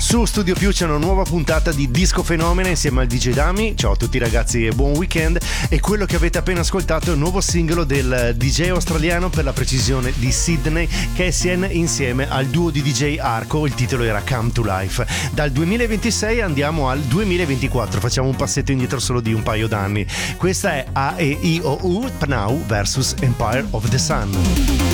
Su Studio Più c'è una nuova puntata di Disco Fenomena insieme al DJ Dami. Ciao a tutti ragazzi e buon weekend. E quello che avete appena ascoltato è il nuovo singolo del DJ australiano, per la precisione di Sydney, Cassian, insieme al duo di DJ Arco. Il titolo era Come to Life. Dal 2026 andiamo al 2024, facciamo un passetto indietro solo di un paio d'anni. Questa è A E I O U, Pnau vs Empire of the Sun.